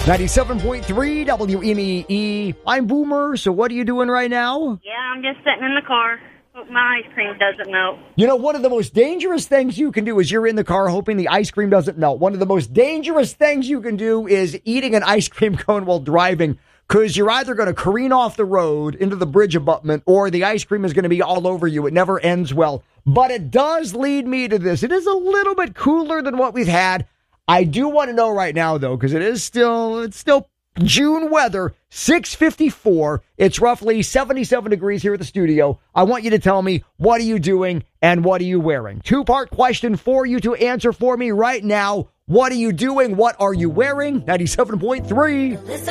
97.3 WMEE. I'm Boomer, so what are you doing right now? Yeah, I'm just sitting in the car. Hope my ice cream doesn't melt. You know, one of the most dangerous things you can do is you're in the car hoping the ice cream doesn't melt. One of the most dangerous things you can do is eating an ice cream cone while driving, because you're either going to careen off the road into the bridge abutment or the ice cream is going to be all over you. It never ends well. But it does lead me to this. It is a little bit cooler than what we've had. I do want to know right now, though, because it's still June weather, 6:54. It's roughly 77 degrees here at the studio. I want you to tell me, what are you doing and what are you wearing? Two-part question for you to answer for me right now. What are you doing? What are you wearing? 97.3.